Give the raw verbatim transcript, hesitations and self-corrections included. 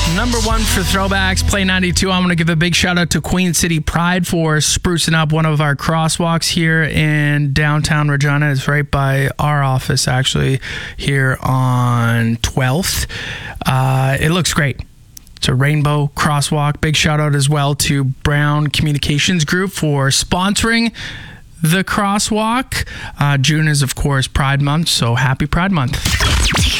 Number one for throwbacks, Play ninety-two. I'm going to give a big shout out to Queen City Pride for sprucing up one of our crosswalks here in downtown Regina. It's right by our office, actually, here on twelfth. Uh, it looks great. It's a rainbow crosswalk. Big shout out as well to Brown Communications Group for sponsoring the crosswalk. Uh, June is, of course, Pride Month, so happy Pride Month.